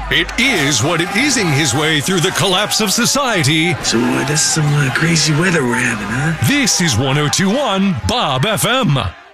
It is what it ising his way through the collapse of society. So that's some crazy weather we're having, huh? This is 1021 Bob FM.